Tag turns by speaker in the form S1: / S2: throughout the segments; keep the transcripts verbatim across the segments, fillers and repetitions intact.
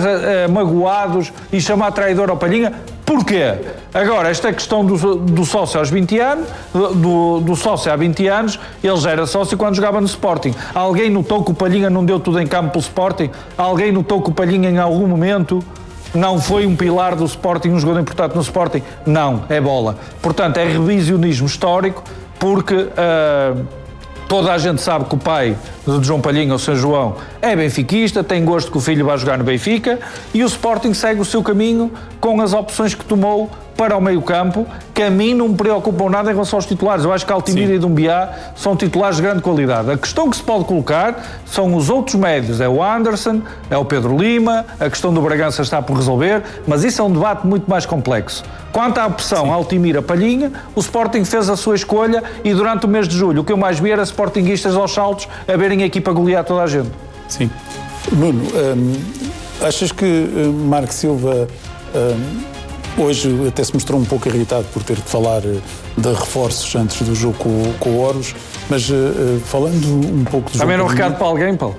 S1: uh, magoados e chamar traidor ao Palhinha. Porquê? Agora, esta questão do, do sócio aos vinte anos, do, do sócio há vinte anos, ele já era sócio quando jogava no Sporting. Alguém notou que o Palhinha não deu tudo em campo pelo Sporting? Alguém notou que o Palhinha em algum momento não foi um pilar do Sporting, um jogador importante no Sporting? Não, é bola. Portanto, é revisionismo histórico, porque uh, toda a gente sabe que o pai de João Palhinha, o São João, é benfiquista, tem gosto que o filho vá jogar no Benfica, e o Sporting segue o seu caminho com as opções que tomou para o meio-campo, que a mim não me preocupam nada em relação aos titulares. Eu acho que Altimira Sim. e Dumbiá são titulares de grande qualidade. A questão que se pode colocar são os outros médios. É o Anderson, é o Pedro Lima, a questão do Bragança está por resolver, mas isso é um debate muito mais complexo. Quanto à opção Altimira-Palhinha, o Sporting fez a sua escolha e durante o mês de julho o que eu mais vi era sportinguistas aos saltos a verem a equipa golear toda a gente.
S2: Sim. Nuno, hum, achas que hum, Marco Silva hum, hoje até se mostrou um pouco irritado por ter de falar de reforços antes do jogo com, com o Horus, mas uh, falando um pouco do
S1: Também
S2: jogo...
S1: Também um recado para alguém, Paulo?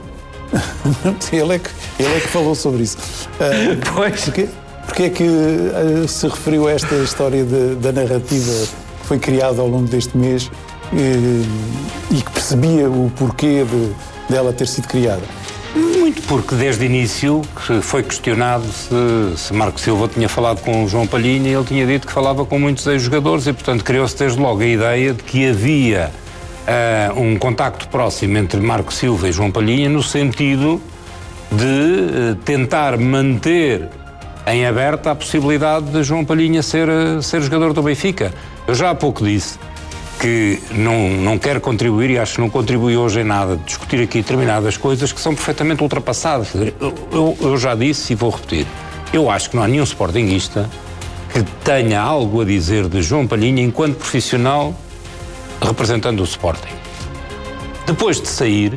S2: ele, é que, ele é que falou sobre isso. Uh,
S1: pois.
S2: Porque, porque é que uh, se referiu a esta história de, da narrativa que foi criada ao longo deste mês uh, e que percebia o porquê de, dela ter sido criada?
S3: Muito porque desde o início foi questionado se, se Marco Silva tinha falado com o João Palhinha e ele tinha dito que falava com muitos ex-jogadores e, portanto, criou-se desde logo a ideia de que havia uh, um contacto próximo entre Marco Silva e João Palhinha no sentido de uh, tentar manter em aberta a possibilidade de João Palhinha ser, uh, ser jogador do Benfica. Eu já há pouco disse que não, não quero contribuir, e acho que não contribui hoje em nada, de discutir aqui determinadas coisas que são perfeitamente ultrapassadas. Eu, eu, eu já disse e vou repetir, eu acho que não há nenhum sportinguista que tenha algo a dizer de João Palhinha enquanto profissional representando o Sporting. Depois de sair,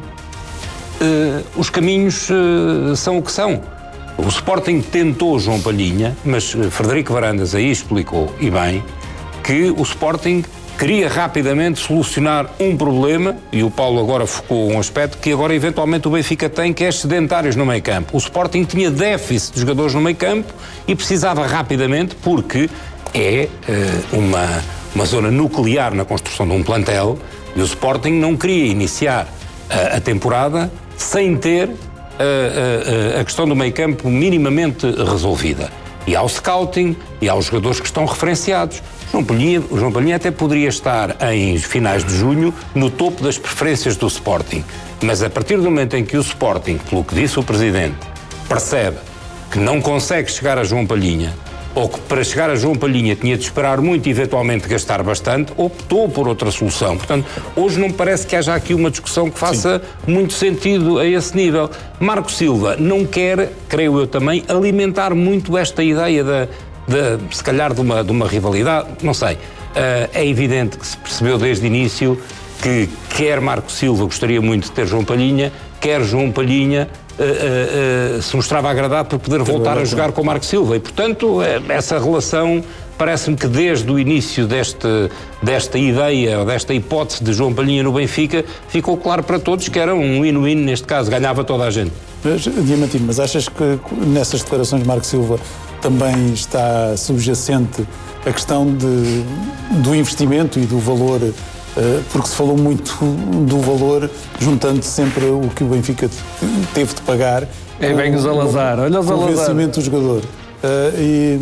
S3: uh, os caminhos uh, são o que são. O Sporting tentou João Palhinha, mas uh, Frederico Varandas aí explicou, e bem, que o Sporting queria rapidamente solucionar um problema, e o Paulo agora focou um aspecto que agora eventualmente o Benfica tem, que é sedentários no meio campo. O Sporting tinha déficit de jogadores no meio campo e precisava rapidamente, porque é uh, uma, uma zona nuclear na construção de um plantel, e o Sporting não queria iniciar uh, a temporada sem ter uh, uh, a questão do meio campo minimamente resolvida. E há o scouting, e há os jogadores que estão referenciados. João Palhinha, o João Palhinha até poderia estar em finais de junho no topo das preferências do Sporting, mas a partir do momento em que o Sporting, pelo que disse o Presidente, percebe que não consegue chegar a João Palhinha, ou que para chegar a João Palhinha tinha de esperar muito e eventualmente gastar bastante, optou por outra solução. Portanto, hoje não me parece que haja aqui uma discussão que faça Sim. muito sentido a esse nível. Marco Silva não quer, creio eu também, alimentar muito esta ideia da De, se calhar de uma, de uma rivalidade, não sei. Uh, é evidente que se percebeu desde o início que quer Marco Silva gostaria muito de ter João Palhinha, quer João Palhinha uh, uh, uh, se mostrava agradado por poder voltar a jogar com o Marco Silva e, portanto, essa relação parece-me que desde o início deste, desta ideia ou desta hipótese de João Palhinha no Benfica ficou claro para todos que era um win-win, neste caso, ganhava toda a gente.
S2: Mas, Diamantino, mas achas que nessas declarações de Marco Silva também está subjacente a questão de, do investimento e do valor, porque se falou muito do valor, juntando sempre o que o Benfica teve de pagar.
S1: É bem o Salazar, olha o Salazar.
S2: O vencimento do jogador. E,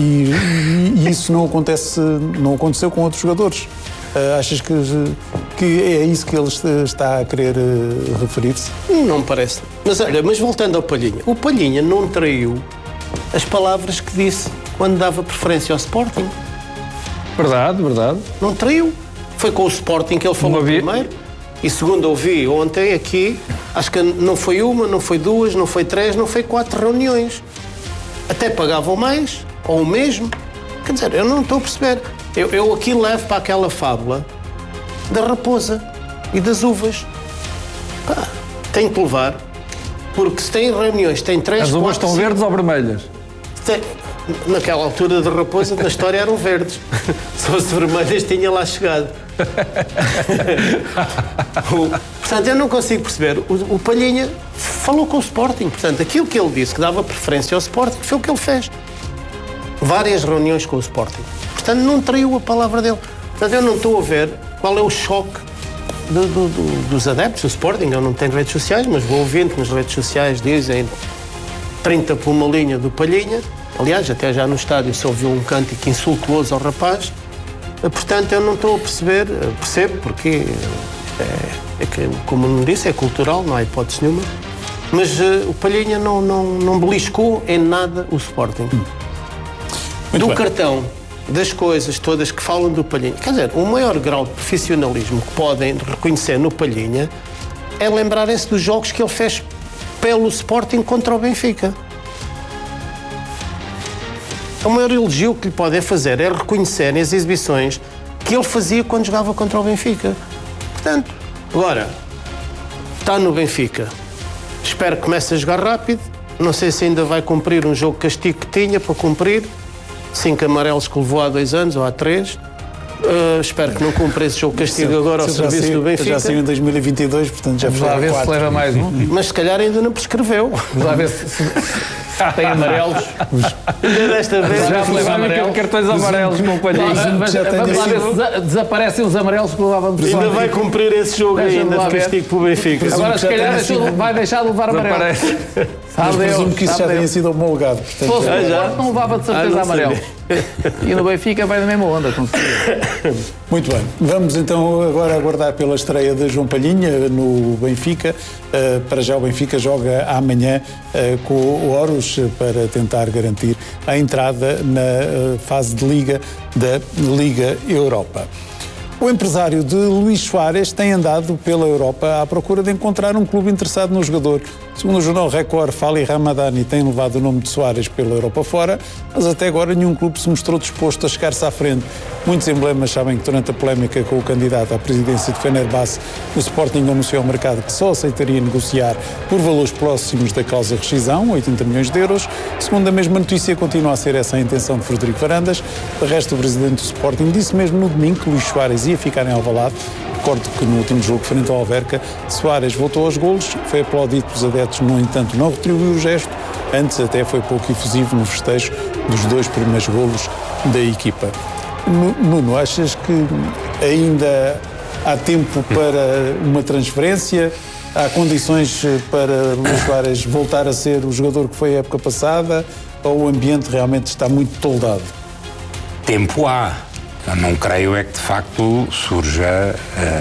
S2: e, e isso não acontece, não aconteceu com outros jogadores. Achas que, que é isso que ele está a querer referir-se?
S4: Não me parece. Mas olha, mas voltando ao Palhinha, o Palhinha não traiu as palavras que disse quando dava preferência ao Sporting.
S1: Verdade, verdade.
S4: Não traiu. Foi com o Sporting que ele falou primeiro. E segundo ouvi ontem aqui, acho que não foi uma, não foi duas, não foi três, não foi quatro reuniões. Até pagavam mais, ou o mesmo. Quer dizer, eu não estou a perceber. Eu, eu aqui levo para aquela fábula da raposa e das uvas. Pá, tem que levar. Porque se tem reuniões, tem três,
S1: As uvas
S4: quatro,
S1: estão
S4: cinco,
S1: verdes ou vermelhas?
S4: Tem, naquela altura de raposa, na história eram verdes. Se fosse vermelhas, tinha lá chegado. o, portanto, eu não consigo perceber. O, o Palhinha falou com o Sporting. Portanto, aquilo que ele disse que dava preferência ao Sporting foi o que ele fez. Várias reuniões com o Sporting. Portanto, não traiu a palavra dele. Portanto, eu não estou a ver qual é o choque do, do, do, dos adeptos do Sporting. Eu não tenho redes sociais, mas vou ouvindo que nas redes sociais dizem trinta por uma linha do Palhinha. Aliás, até já no estádio se ouviu um cântico insultuoso ao rapaz. Portanto, eu não estou a perceber, percebo porque, é, é que, como me disse, é cultural, não há hipótese nenhuma. Mas uh, o Palhinha não, não, não beliscou em nada o Sporting. Hum. Do bem. Cartão, das coisas todas que falam do Palhinha. Quer dizer, o maior grau de profissionalismo que podem reconhecer no Palhinha é lembrarem-se dos jogos que ele fez pelo Sporting contra o Benfica. O maior elogio que lhe podem fazer é reconhecer as exibições que ele fazia quando jogava contra o Benfica. Portanto, agora, está no Benfica. Espero que comece a jogar rápido. Não sei se ainda vai cumprir um jogo de castigo que tinha para cumprir. Cinco amarelos que levou há dois anos ou há três. Uh, espero que não cumpra esse jogo de castigo Sim, agora ao serviço saiu, do Benfica.
S2: Já saiu em dois mil e vinte e dois, portanto já
S5: Vamos
S2: foi
S5: lá ver se leva mais um.
S4: Mas se calhar ainda não prescreveu.
S5: Vamos lá ver se, se, se tem amarelos.
S4: Ainda desta vez
S5: já se leva amarelos.
S1: Cartões amarelos com o Palhinha.
S5: Vamos lá ver se desaparecem os amarelos que levavam de
S4: Ainda vai cumprir esse jogo ainda de castigo para o Benfica.
S5: Agora se calhar vai deixar de levar amarelos.
S2: Mas presumo que isso já tenha sido homologado.
S5: Se fosse o Porto, não levava de certeza amarelo. E no Benfica vai na mesma onda.
S2: Muito bem. Vamos então agora aguardar pela estreia de João Palhinha no Benfica. Uh, para já o Benfica joga amanhã uh, com o Horus para tentar garantir a entrada na uh, fase de Liga da Liga Europa. O empresário de Luís Soares tem andado pela Europa à procura de encontrar um clube interessado no jogador. Segundo o jornal Record, Fali Ramadani tem levado o nome de Soares pela Europa fora, mas até agora nenhum clube se mostrou disposto a chegar-se à frente. Muitos emblemas sabem que durante a polémica com o candidato à presidência de Fenerbahçe, o Sporting anunciou ao mercado que só aceitaria negociar por valores próximos da cláusula de rescisão, oitenta milhões de euros. Segundo a mesma notícia, continua a ser essa a intenção de Frederico Varandas. De resto, o presidente do Sporting disse mesmo no domingo que Luís Soares ia ficar em Alvalade. Recordo que no último jogo frente ao Alverca, Soares voltou aos golos, foi aplaudido pelos adeptos, no entanto não retribuiu o gesto, antes até foi pouco efusivo no festejo dos dois primeiros golos da equipa. Nuno, achas que ainda há tempo para uma transferência? Há condições para Luís Soares voltar a ser o jogador que foi a época passada, ou o ambiente realmente está muito toldado?
S3: Tempo há. Eu não creio é que de facto surja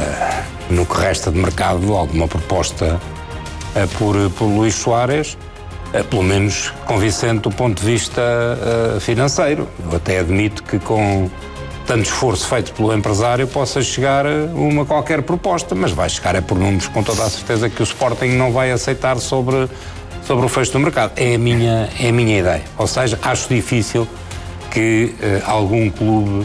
S3: uh, no que resta de mercado alguma proposta uh, por, por Luís Soares, uh, pelo menos convincente do ponto de vista uh, financeiro. Eu até admito que com tanto esforço feito pelo empresário possa chegar a uma qualquer proposta, mas vai chegar é por números com toda a certeza que o Sporting não vai aceitar sobre, sobre o fecho do mercado. É a minha, é a minha ideia. Ou seja, acho difícil que uh, algum clube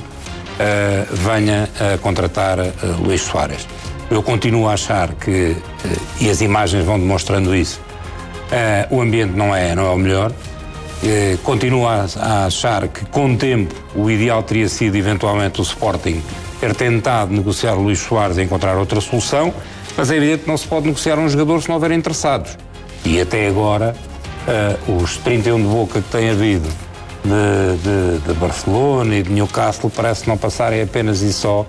S3: Uh, venha a contratar uh, Luís Soares. Eu continuo a achar que, uh, e as imagens vão demonstrando isso, uh, o ambiente não é, não é o melhor. Uh, continuo a, a achar que, com o tempo, o ideal teria sido, eventualmente, o Sporting ter tentado negociar o Luís Soares e encontrar outra solução, mas é evidente que não se pode negociar um jogador se não houver interessados. E até agora, uh, os trinta e um de boca que tem havido De, de, de Barcelona e de Newcastle parece não passarem apenas e só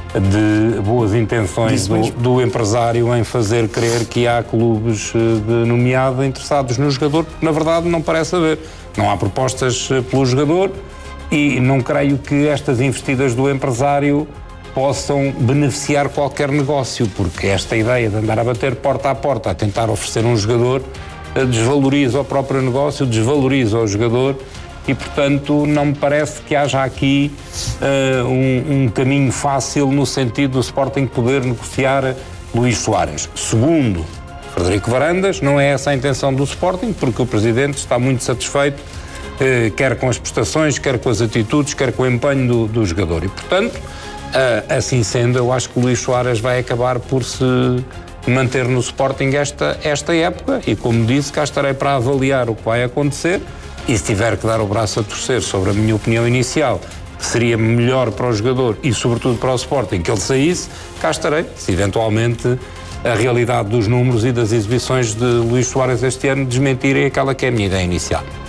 S3: de boas intenções do, do empresário em fazer crer que há clubes de nomeado interessados no jogador, porque na verdade não parece haver. Não há propostas pelo jogador e não creio que estas investidas do empresário possam beneficiar qualquer negócio, porque esta ideia de andar a bater porta a porta a tentar oferecer um jogador desvaloriza o próprio negócio, desvaloriza o jogador. E, portanto, não me parece que haja aqui uh, um, um caminho fácil no sentido do Sporting poder negociar Luís Soares. Segundo Frederico Varandas, não é essa a intenção do Sporting, porque o Presidente está muito satisfeito, uh, quer com as prestações, quer com as atitudes, quer com o empenho do, do jogador. E, portanto, uh, assim sendo, eu acho que o Luís Soares vai acabar por se manter no Sporting esta, esta época e, como disse, cá estarei para avaliar o que vai acontecer. E se tiver que dar o braço a torcer sobre a minha opinião inicial, que seria melhor para o jogador e sobretudo para o Sporting que ele saísse, cá estarei. Se eventualmente a realidade dos números e das exibições de Luís Soares este ano desmentirem aquela que é a minha ideia inicial.